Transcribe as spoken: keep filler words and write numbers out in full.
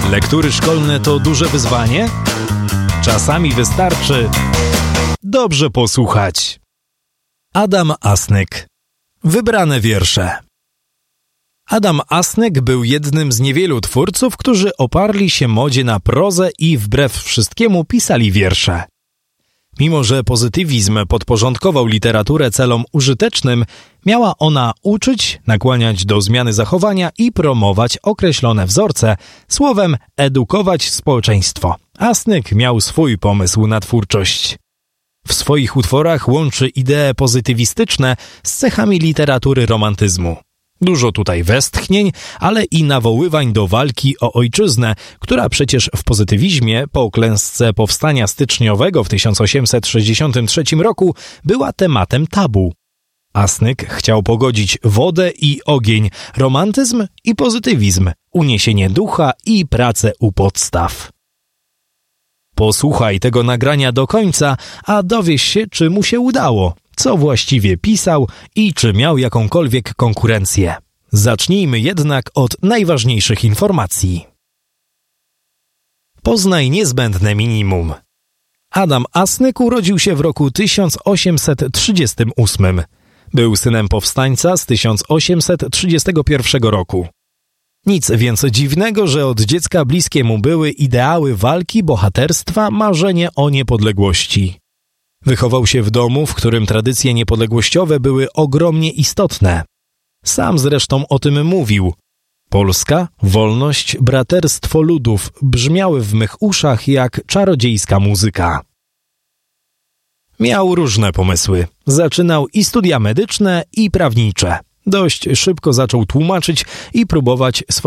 Lektury szkolne to duże wyzwanie? Czasami wystarczy dobrze posłuchać. Adam Asnyk. Wybrane wiersze. Adam Asnyk był jednym z niewielu twórców, którzy oparli się modzie na prozę i wbrew wszystkiemu pisali wiersze. Mimo że pozytywizm podporządkował literaturę celom użytecznym, miała ona uczyć, nakłaniać do zmiany zachowania i promować określone wzorce, słowem edukować społeczeństwo. Asnyk miał swój pomysł na twórczość. W swoich utworach łączy idee pozytywistyczne z cechami literatury romantyzmu. Dużo tutaj westchnień, ale i nawoływań do walki o ojczyznę, która przecież w pozytywizmie po klęsce powstania styczniowego w tysiąc osiemset sześćdziesiątym trzecim roku była tematem tabu. Asnyk chciał pogodzić wodę i ogień, romantyzm i pozytywizm, uniesienie ducha i pracę u podstaw. Posłuchaj tego nagrania do końca, a dowiesz się, czy mu się udało, co właściwie pisał i czy miał jakąkolwiek konkurencję. Zacznijmy jednak od najważniejszych informacji. Poznaj niezbędne minimum. Adam Asnyk urodził się w roku tysiąc osiemset trzydziestym ósmym. Był synem powstańca z tysiąc osiemset trzydziestego pierwszego roku. Nic więc dziwnego, że od dziecka bliskie mu były ideały walki, bohaterstwa, marzenie o niepodległości. Wychował się w domu, w którym tradycje niepodległościowe były ogromnie istotne. Sam zresztą o tym mówił. Polska, wolność, braterstwo ludów brzmiały w mych uszach jak czarodziejska muzyka. Miał różne pomysły. Zaczynał i studia medyczne, i prawnicze. Dość szybko zaczął tłumaczyć i próbować swoje